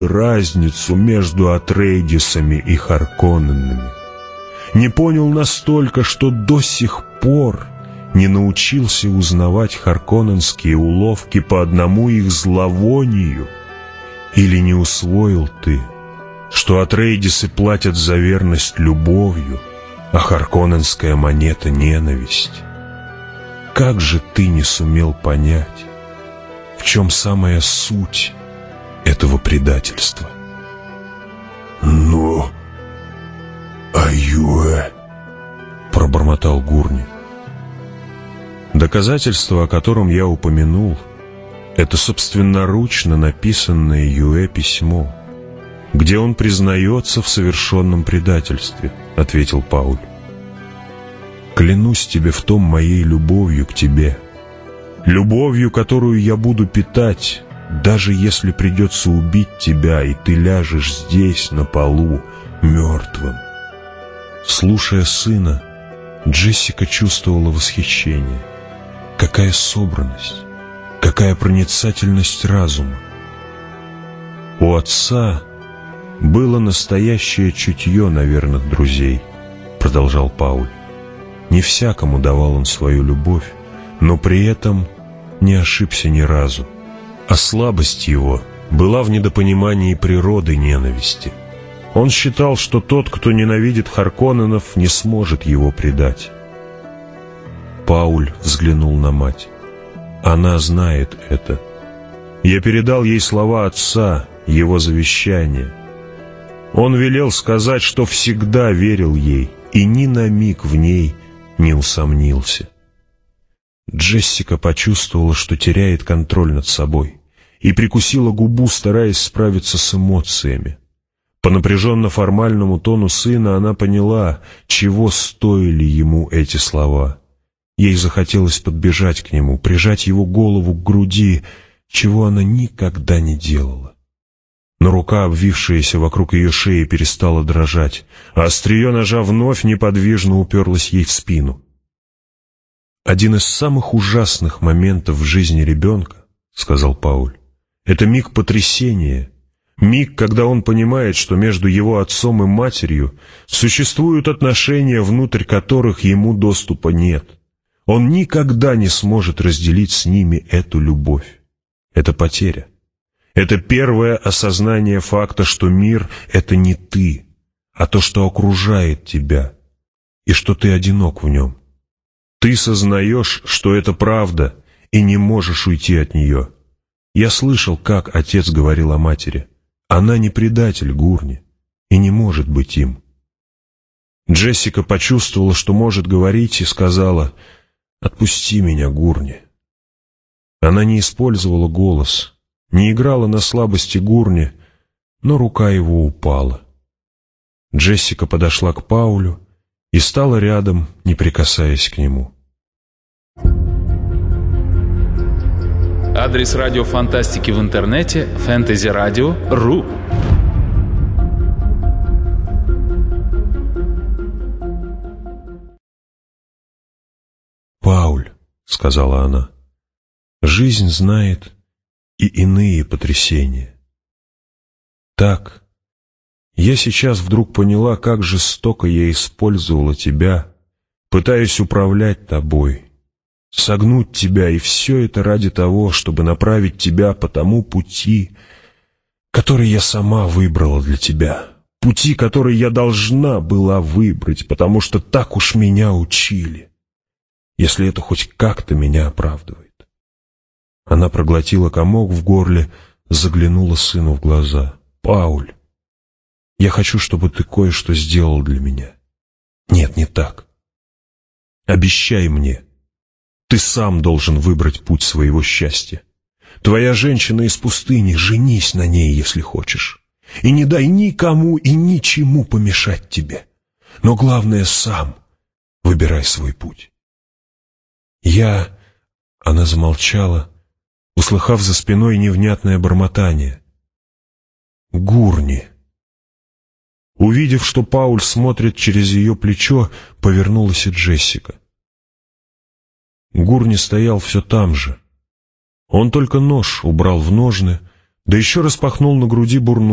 разницу между Атрейдисами и Харконненами. Не понял настолько, что до сих пор не научился узнавать харконненские уловки по одному их зловонию. Или не усвоил ты, что Атрейдисы платят за верность любовью, а харконненская монета — ненависть? Как же ты не сумел понять, в чем самая суть этого предательства? «Ну, а Юэ?» — пробормотал Гурни. Доказательство, о котором я упомянул, это собственноручно написанное Юэ письмо, где он признается в совершенном предательстве, — ответил Пауль. Клянусь тебе в том моей любовью к тебе, любовью, которую я буду питать, даже если придется убить тебя, и ты ляжешь здесь, на полу, мертвым. Слушая сына, Джессика чувствовала восхищение. Какая собранность, какая проницательность разума. У отца было настоящее чутье на верных друзей, продолжал Пауль. Не всякому давал он свою любовь, но при этом не ошибся ни разу. А слабость его была в недопонимании природы ненависти. Он считал, что тот, кто ненавидит Харконненов, не сможет его предать. Пауль взглянул на мать. Она знает это. Я передал ей слова отца, его завещание. Он велел сказать, что всегда верил ей и ни на миг в ней не усомнился. Джессика почувствовала, что теряет контроль над собой, и прикусила губу, стараясь справиться с эмоциями. По напряженно-формальному тону сына она поняла, чего стоили ему эти слова. Ей захотелось подбежать к нему, прижать его голову к груди, чего она никогда не делала. Но рука, обвившаяся вокруг ее шеи, перестала дрожать, а острие ножа вновь неподвижно уперлось ей в спину. «Один из самых ужасных моментов в жизни ребенка, — сказал Пауль, — это миг потрясения, миг, когда он понимает, что между его отцом и матерью существуют отношения, внутрь которых ему доступа нет. Он никогда не сможет разделить с ними эту любовь. Это потеря. Это первое осознание факта, что мир — это не ты, а то, что окружает тебя, и что ты одинок в нем. Ты сознаешь, что это правда, и не можешь уйти от нее. Я слышал, как отец говорил о матери. Она не предатель, Гурни, и не может быть им. Джессика почувствовала, что может говорить, и сказала: «Отпусти меня, Гурни». Она не использовала голос, не играла на слабости Гурни, но рука его упала. Джессика подошла к Паулю и стала рядом, не прикасаясь к нему. Адрес радио фантастики в интернете — fantasyradio.ru. «Пауль», — сказала она, — «жизнь знает и иные потрясения. Так, я сейчас вдруг поняла, как жестоко я использовала тебя, пытаясь управлять тобой, согнуть тебя, и все это ради того, чтобы направить тебя по тому пути, который я сама выбрала для тебя, пути, который я должна была выбрать, потому что так уж меня учили, если это хоть как-то меня оправдывает». Она проглотила комок в горле, заглянула сыну в глаза. «Пауль, я хочу, чтобы ты кое-что сделал для меня». «Нет, не так. Обещай мне. Ты сам должен выбрать путь своего счастья. Твоя женщина из пустыни, женись на ней, если хочешь. И не дай никому и ничему помешать тебе. Но главное, сам выбирай свой путь». Она замолчала, услыхав за спиной невнятное бормотание. «Гурни». Увидев, что Пауль смотрит через ее плечо, повернулась и Джессика. Гурни стоял все там же. Он только нож убрал в ножны, да еще распахнул на груди бурну.